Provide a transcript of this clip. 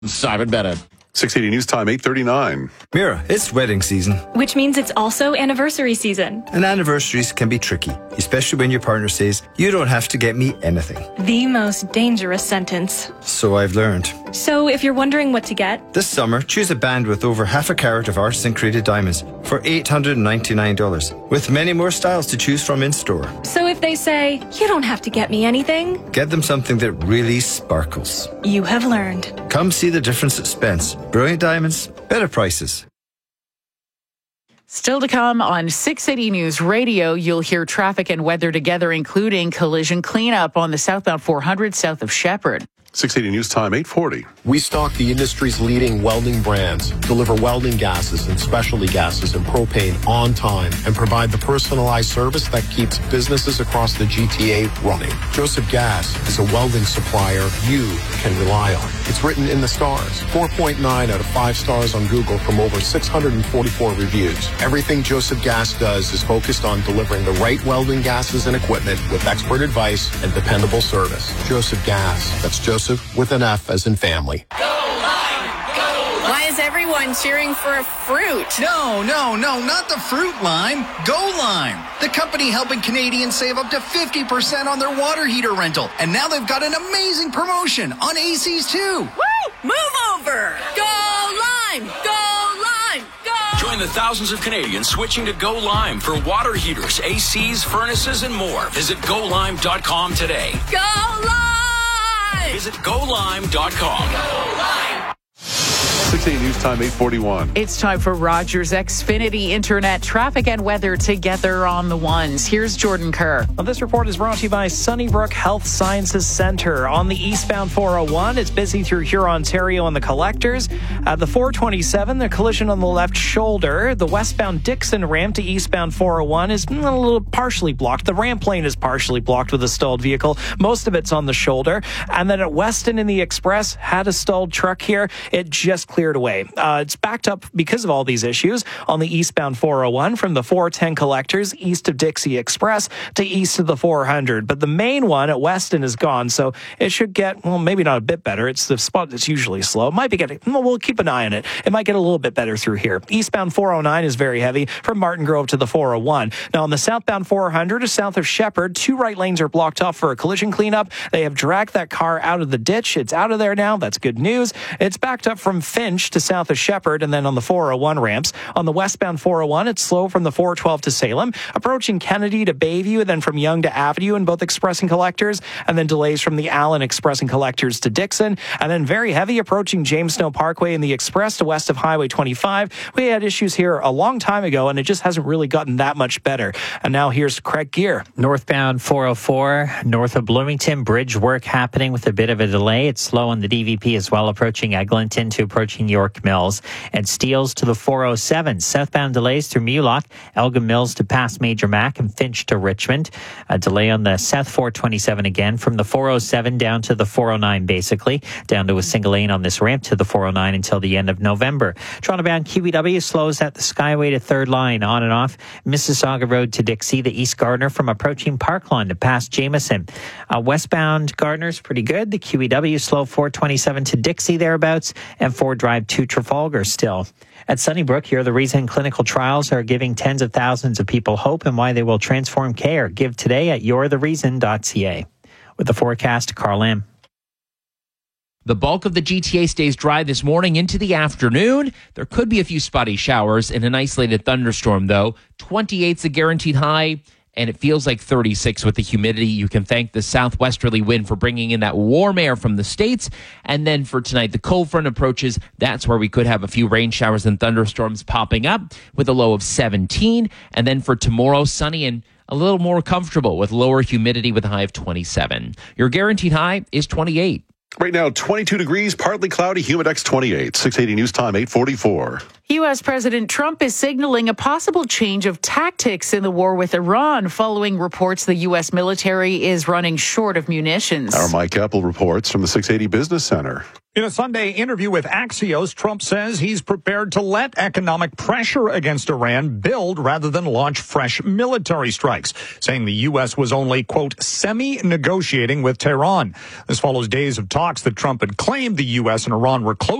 Simon Bennett. 680 News Time, 8:39. Mira, it's wedding season. Which means it's also anniversary season. And anniversaries can be tricky, especially when your partner says, "You don't have to get me anything." The most dangerous sentence. So I've learned. So if you're wondering what to get, This summer, choose a band with over half a carat of artisan created diamonds for $899, with many more styles to choose from in store. so if they say, you don't have to get me anything, Get them something that really sparkles. you have learned. Come see the difference at Spence. Brilliant diamonds, better prices. Still to come on 680 News Radio, you'll hear traffic and weather together, including collision cleanup on the southbound 400 south of Shepherd. 680 News Time, 8:40. We stock the industry's leading welding brands, deliver welding gases and specialty gases and propane on time, and provide the personalized service that keeps businesses across the GTA running. Joseph Gas is a welding supplier you can rely on. It's written in the stars. 4.9 out of 5 stars on Google from over 644 reviews. Everything Joseph Gas does is focused on delivering the right welding gases and equipment with expert advice and dependable service. Joseph Gas. That's Joseph with an F as in family. Why is everyone cheering for a fruit? No, not the fruit lime. Go Lime, the company helping Canadians save up to 50% on their water heater rental. And now they've got an amazing promotion on ACs too. Woo! Move over! Go Lime! Go Lime! Go! Join the thousands of Canadians switching to Go Lime for water heaters, ACs, furnaces, and more. Visit GoLime.com today. Go Lime! Visit GoLime.com. 680 News Time, 8:41. It's time for Rogers Xfinity Internet traffic and weather together on the ones. Here's Jordan Kerr. Well, this report is brought to you by Sunnybrook Health Sciences Centre. On the eastbound 401, it's busy through Huron-Ontario and the collectors. At the 427, the collision on the left shoulder. The westbound Dixon ramp to eastbound 401 is a little partially blocked. The ramp lane is partially blocked with a stalled vehicle. Most of it's on the shoulder. And then at Weston in the Express, had a stalled truck here. It just cleared away. It's backed up because of all these issues on the eastbound 401 from the 410 collectors east of Dixie Express to east of the 400. But the main one at Weston is gone, so it should get, well, maybe not a bit better. It's the spot that's usually slow. It might be getting, we'll keep an eye on it. It might get a little bit better through here. Eastbound 409 is very heavy from Martin Grove to the 401. Now on the southbound 400 south of Shepherd, 2 right lanes are blocked off for a collision cleanup. They have dragged that car out of the ditch. It's out of there now. That's good news. It's backed up from Finch to south of Shepherd and then on the 401 ramps. On the westbound 401, it's slow from the 412 to Salem, approaching Kennedy to Bayview, and then from Yonge to Avenue in both express and collectors, and then delays from the Allen Express and collectors to Dixon, and then very heavy approaching James Snow Parkway in the express to west of Highway 25. We had issues here a long time ago, and it just hasn't really gotten that much better. And now here's Craig Gear. Northbound 404, north of Bloomington, bridge work happening with a bit of a delay. It's slow on the DVP as well, approaching Eglinton to approaching York Mills, and Steeles to the 407. Southbound delays through Mulock, Elgin Mills to past Major Mac, and Finch to Richmond. A delay on the South 427 again from the 407 down to the 409 basically, down to a single lane on this ramp to the 409 until the end of November. Toronto-bound QEW slows at the Skyway to third line on and off Mississauga Road to Dixie, the East Gardner from approaching Parkland to past Jameson. Westbound Gardner's pretty good. The QEW slow 427 to Dixie thereabouts, and Ford Drive to Trafalgar still. At Sunnybrook, here the recent clinical trials are giving tens of thousands of people hope and why they will transform care. Give today at yourthereason.ca. With the forecast, Carl M. The bulk of the GTA stays dry this morning into the afternoon. There could be a few spotty showers and an isolated thunderstorm, though. 28's a guaranteed high, and it feels like 36 with the humidity. You can thank the southwesterly wind for bringing in that warm air from the States. And then for tonight, the cold front approaches. That's where we could have a few rain showers and thunderstorms popping up with a low of 17. And then for tomorrow, sunny and a little more comfortable with lower humidity with a high of 27. Your guaranteed high is 28. Right now, 22 degrees, partly cloudy, Humidex 28. 680 News Time, 8:44. U.S. President Trump is signaling a possible change of tactics in the war with Iran following reports the U.S. military is running short of munitions. Our Mike Apple reports from the 680 Business Center. In a Sunday interview with Axios, Trump says he's prepared to let economic pressure against Iran build rather than launch fresh military strikes, saying the U.S. was only, quote, semi-negotiating with Tehran. This follows days of talks that Trump had claimed the U.S. and Iran were close